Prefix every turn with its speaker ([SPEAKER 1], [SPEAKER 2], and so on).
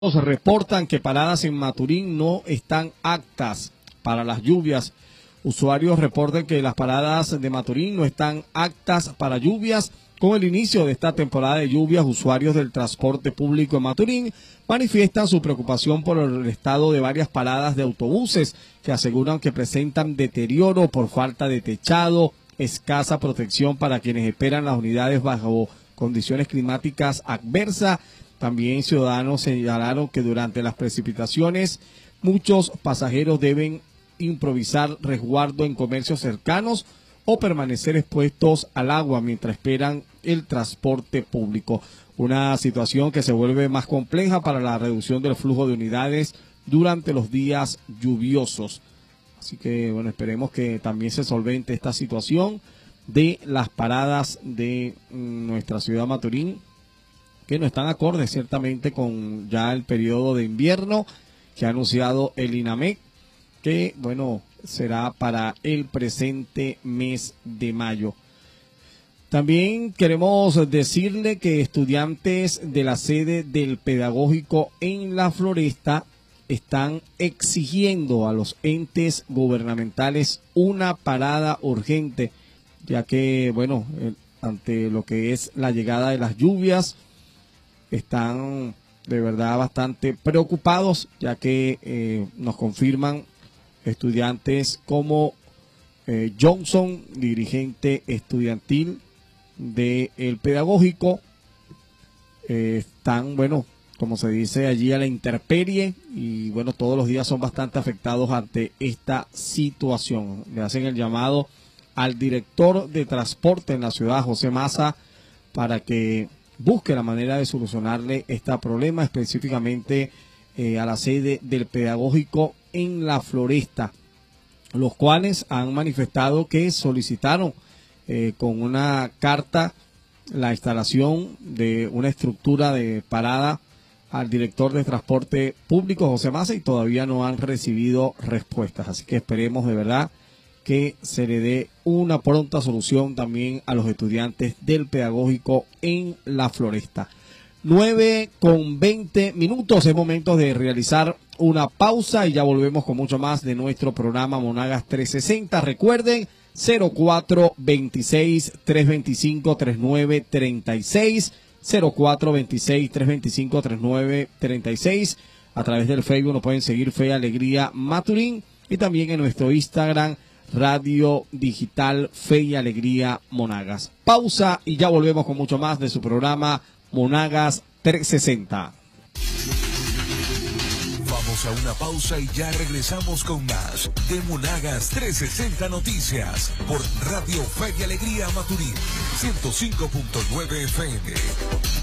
[SPEAKER 1] Reportan que paradas en Maturín no están aptas para las lluvias. Usuarios reportan que las paradas de Maturín no están aptas para lluvias. Con el inicio de esta temporada de lluvias, usuarios del transporte público en Maturín manifiestan su preocupación por el estado de varias paradas de autobuses que aseguran que presentan deterioro por falta de techado, escasa protección para quienes esperan las unidades bajo condiciones climáticas adversas. También ciudadanos señalaron que durante las precipitaciones muchos pasajeros deben improvisar resguardo en comercios cercanos o permanecer expuestos al agua mientras esperan el transporte público. Una situación que se vuelve más compleja para la reducción del flujo de unidades durante los días lluviosos. Así que, bueno, esperemos que también se solvente esta situación de las paradas de nuestra ciudad Maturín, que no están acordes ciertamente con ya el periodo de invierno que ha anunciado el INAMEC, que, bueno, será para el presente mes de mayo. También queremos decirle que estudiantes de la sede del Pedagógico en La Floresta están exigiendo a los entes gubernamentales una parada urgente, ya que, bueno, ante lo que es la llegada de las lluvias, están de verdad bastante preocupados, ya que nos confirman estudiantes como Johnson, dirigente estudiantil del Pedagógico, están, bueno, como se dice allí, a la intemperie y, bueno, todos los días son bastante afectados ante esta situación. Le hacen el llamado al director de transporte en la ciudad, José Maza, para que busque la manera de solucionarle este problema, específicamente a la sede del Pedagógico en La Floresta, los cuales han manifestado que solicitaron con una carta la instalación de una estructura de parada al director de transporte público, José Maza, y todavía no han recibido respuestas. Así que esperemos de verdad que se le dé una pronta solución también a los estudiantes del Pedagógico en La Floresta. 9:20. Es momento de realizar una pausa y ya volvemos con mucho más de nuestro programa Monagas 360. Recuerden, 0426-325-3936, 0426-325-3936. A través del Facebook nos pueden seguir Fe y Alegría Maturín y también en nuestro Instagram, Radio Digital Fe y Alegría Monagas. Pausa y ya volvemos con mucho más de su programa Monagas 360.
[SPEAKER 2] Vamos a una pausa y ya regresamos con más de Monagas 360 Noticias por Radio Fe y Alegría Maturín 105.9 FM.